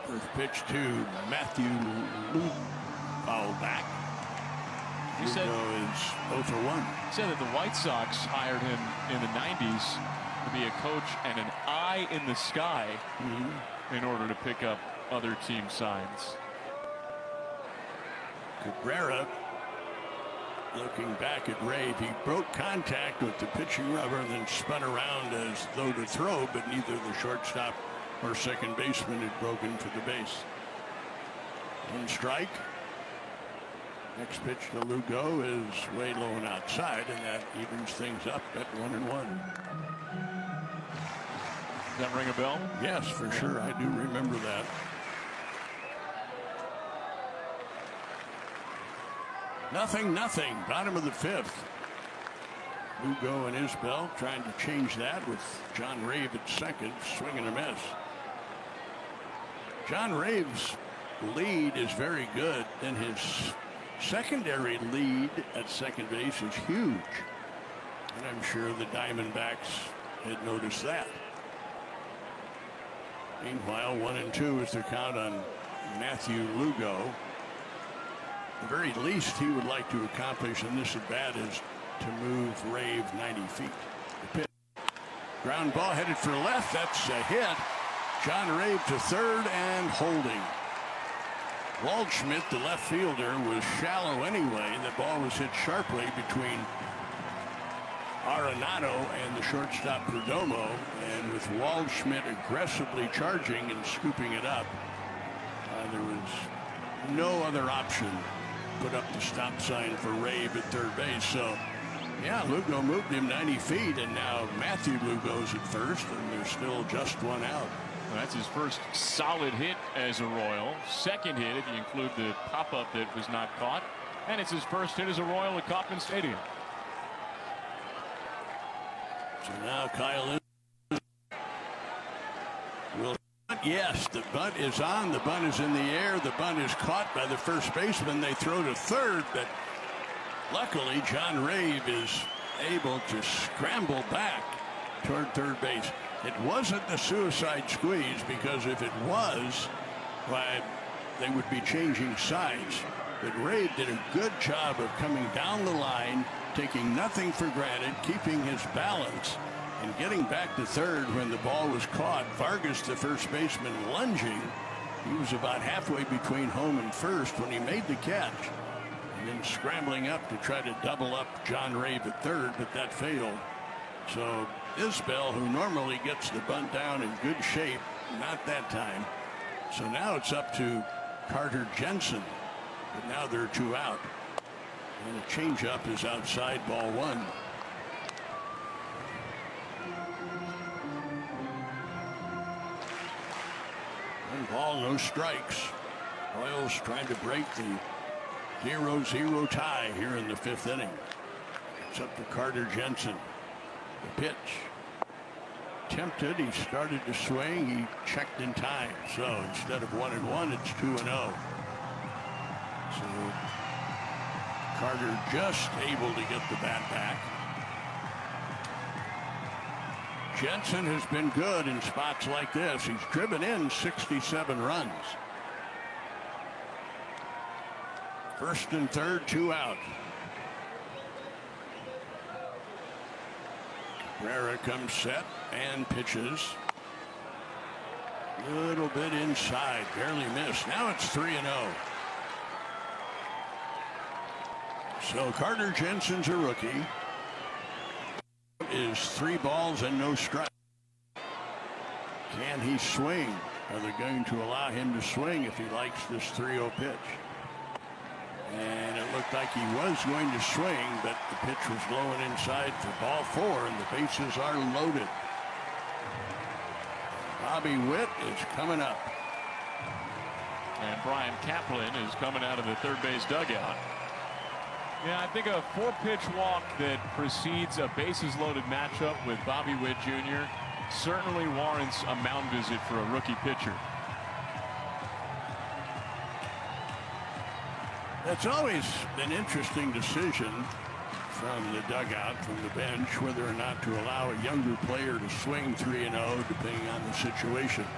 First pitch to Matthew Lugo, foul back. He said is 0 for 1. He said that the White Sox hired him in the 90s to be a coach and an eye in the sky in order to pick up other team signs. Cabrera looking back at Rave. He broke contact with the pitching rubber and then spun around as though to throw, but neither the shortstop or second baseman had broken for the base. One strike. Next pitch to Lugo is way low and outside, and that evens things up at 1-1. Does that ring a bell? Yes, for sure. I do remember that. Nothing. Bottom of the fifth. Lugo and Isbell trying to change that with John Rave at second, swing and a miss. John Rave's lead is very good, and his secondary lead at second base is huge. And I'm sure the Diamondbacks had noticed that. Meanwhile, 1-2 is the count on Matthew Lugo. The very least he would like to accomplish in this at bat is to move Rave 90 feet. The pitch. Ground ball headed for left. That's a hit. John Rave to third and holding. Waldschmidt, the left fielder, was shallow anyway. The ball was hit sharply between Arenado and the shortstop Perdomo, and with Waldschmidt aggressively charging and scooping it up, there was no other option. Put up the stop sign for Rave at third base. So, yeah, Lugo moved him 90 feet, and now Matthew Lugo's at first, and there's still just one out. Well, that's his first solid hit as a Royal. Second hit, if you include the pop-up that was not caught. And it's his first hit as a Royal at Kauffman Stadium. So now Kyle will. Yes, the bunt is on. The bunt is in the air. The bunt is caught by the first baseman. They throw to third, but luckily John Rave is able to scramble back toward third base. It wasn't the suicide squeeze, because if it was, why, they would be changing sides. But Rave did a good job of coming down the line, taking nothing for granted, keeping his balance, and getting back to third when the ball was caught. Vargas, the first baseman, lunging. He was about halfway between home and first when he made the catch, and then scrambling up to try to double up John Rave at third, but that failed. So Isbell, who normally gets the bunt down in good shape, not that time. So now it's up to Carter Jensen, but now there are two out. And the changeup is outside, ball one. One ball, no strikes. Royals trying to break the 0-0 tie here in the fifth inning. It's up to Carter Jensen. The pitch. Tempted, he started to swing, he checked in time. So instead of 1-1, it's 2-0. So Carter just able to get the bat back. Jensen has been good in spots like this. He's driven in 67 runs. First and third, two out. Cabrera comes set and pitches. Little bit inside, barely missed. Now it's 3-0. So Carter Jensen's a rookie. Is 3 balls and no strike. Can he swing? Are they going to allow him to swing if he likes this 3-0 pitch? And it looked like he was going to swing, but the pitch was low and inside for ball 4, and the bases are loaded. Bobby Witt is coming up. And Brian Kaplan is coming out of the third base dugout. Yeah, I think a 4-pitch walk that precedes a bases-loaded matchup with Bobby Witt Jr. certainly warrants a mound visit for a rookie pitcher. It's always an interesting decision from the dugout, from the bench, whether or not to allow a younger player to swing 3-0, depending on the situation.